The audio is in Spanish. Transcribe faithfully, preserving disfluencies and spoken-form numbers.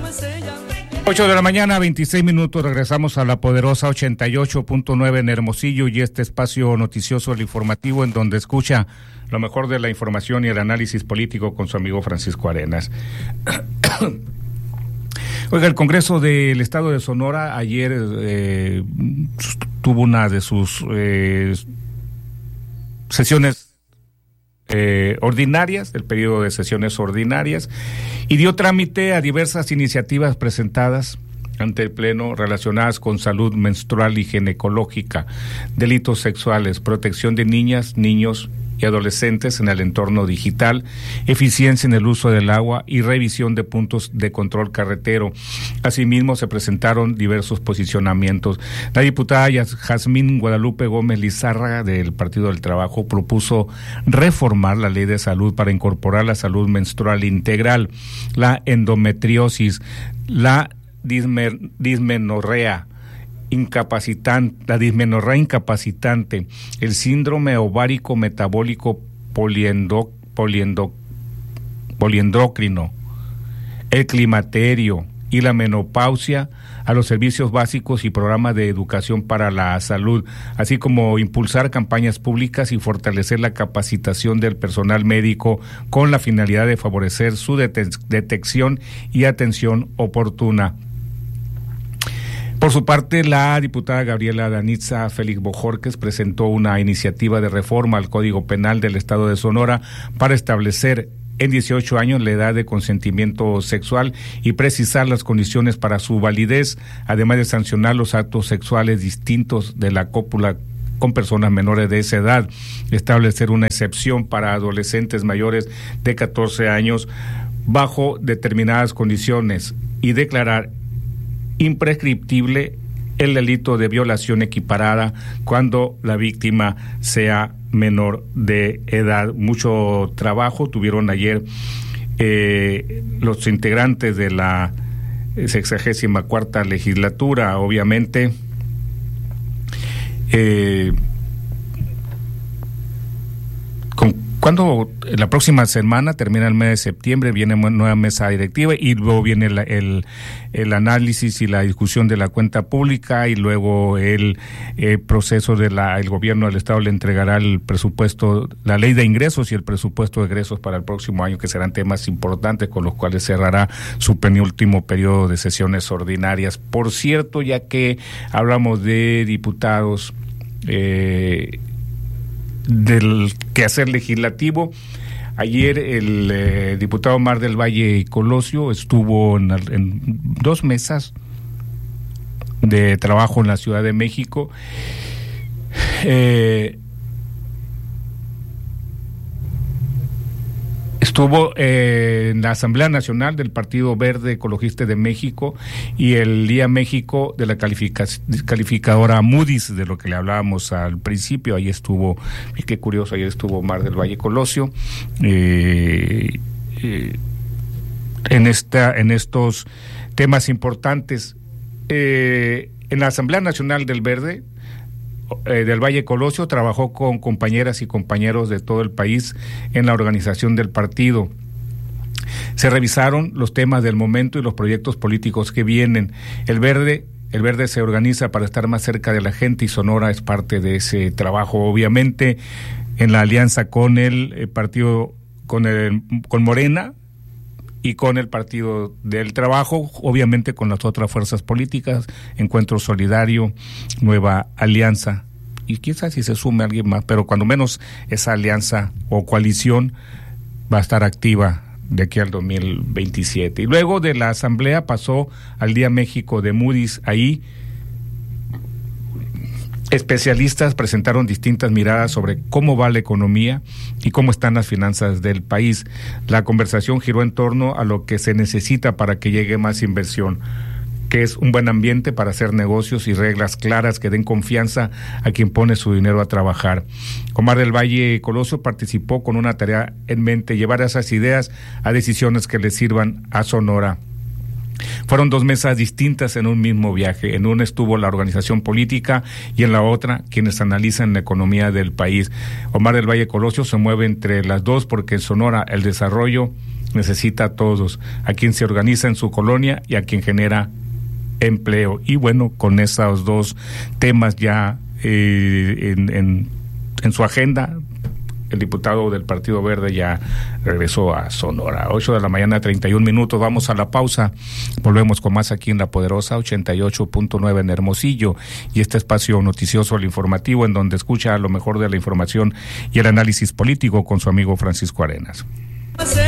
ocho de la mañana, veintiséis minutos, regresamos a la poderosa ochenta y ocho punto nueve en Hermosillo y este espacio noticioso, el informativo, en donde escucha lo mejor de la información y el análisis político con su amigo Francisco Arenas. Oiga, el Congreso del Estado de Sonora ayer eh, tuvo una de sus eh, sesiones Eh, ordinarias, el periodo de sesiones ordinarias, y dio trámite a diversas iniciativas presentadas ante el Pleno relacionadas con salud menstrual y ginecológica, delitos sexuales, protección de niñas, niños y adolescentes en el entorno digital, eficiencia en el uso del agua y revisión de puntos de control carretero. Asimismo, se presentaron diversos posicionamientos. La diputada Jazmín Guadalupe Gómez Lizárraga del Partido del Trabajo propuso reformar la ley de salud para incorporar la salud menstrual integral, la endometriosis, la dismer, dismenorrea, incapacitante, la dismenorrea incapacitante, el síndrome ovárico metabólico poliendo, poliendo, poliendocrino, el climaterio y la menopausia a los servicios básicos y programas de educación para la salud, así como impulsar campañas públicas y fortalecer la capacitación del personal médico con la finalidad de favorecer su dete- detección y atención oportuna. Por su parte, la diputada Gabriela Danitza Félix Bojorquez presentó una iniciativa de reforma al Código Penal del Estado de Sonora para establecer en dieciocho años la edad de consentimiento sexual y precisar las condiciones para su validez, además de sancionar los actos sexuales distintos de la cópula con personas menores de esa edad, establecer una excepción para adolescentes mayores de catorce años bajo determinadas condiciones y declarar imprescriptible el delito de violación equiparada cuando la víctima sea menor de edad. Mucho trabajo tuvieron ayer eh, los integrantes de la sexagésima cuarta legislatura, obviamente. Eh, con Cuando la próxima semana termina el mes de septiembre, viene una nueva mesa directiva y luego viene el, el, el análisis y la discusión de la cuenta pública y luego el, el proceso de la, el gobierno del estado le entregará el presupuesto, la ley de ingresos y el presupuesto de egresos para el próximo año, que serán temas importantes con los cuales cerrará su penúltimo periodo de sesiones ordinarias. Por cierto, ya que hablamos de diputados, eh, del quehacer legislativo, ayer el eh, diputado Omar del Valle Colosio estuvo en, en dos mesas de trabajo en la Ciudad de México. Eh, Estuvo eh, en la Asamblea Nacional del Partido Verde Ecologista de México y el Día México de la califica- calificadora Moody's, de lo que le hablábamos al principio. Ahí estuvo, y qué curioso, ayer estuvo Omar del Valle Colosio eh, eh, en esta, en estos temas importantes. Eh, en la Asamblea Nacional del Verde Eh, del Valle Colosio trabajó con compañeras y compañeros de todo el país en la organización del partido. Se revisaron los temas del momento y los proyectos políticos que vienen. El Verde, el Verde se organiza para estar más cerca de la gente y Sonora es parte de ese trabajo, obviamente, en la alianza con el, el partido, con el, con Morena y con el Partido del Trabajo, obviamente con las otras fuerzas políticas, Encuentro Solidario, Nueva Alianza, y quién sabe si se sume alguien más, pero cuando menos esa alianza o coalición va a estar activa de aquí al dos mil veintisiete. Y luego de la asamblea pasó al Día México de Moody's. Ahí especialistas presentaron distintas miradas sobre cómo va la economía y cómo están las finanzas del país. La conversación giró en torno a lo que se necesita para que llegue más inversión, que es un buen ambiente para hacer negocios y reglas claras que den confianza a quien pone su dinero a trabajar. Omar del Valle Colosio participó con una tarea en mente: llevar esas ideas a decisiones que le sirvan a Sonora. Fueron dos mesas distintas en un mismo viaje. En una estuvo la organización política y en la otra quienes analizan la economía del país. Omar del Valle Colosio se mueve entre las dos porque en Sonora el desarrollo necesita a todos, a quien se organiza en su colonia y a quien genera empleo. Y bueno, con esos dos temas ya eh, en, en, en su agenda, el diputado del Partido Verde ya regresó a Sonora. ocho de la mañana, treinta y un minutos. Vamos a la pausa. Volvemos con más aquí en La Poderosa ochenta y ocho punto nueve en Hermosillo. Y este espacio noticioso, el informativo, en donde escucha lo mejor de la información y el análisis político con su amigo Francisco Arenas.